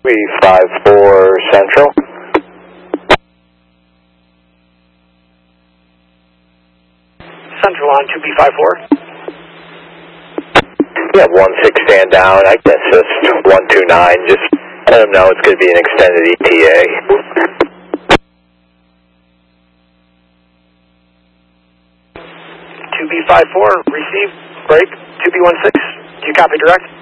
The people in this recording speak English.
2B54 Central. Central on 2B54. Yeah, 16 stand down. I guess just 129. Just let them know it's going to be an extended ETA. 2B54, receive, break, 2B16. Do you copy direct?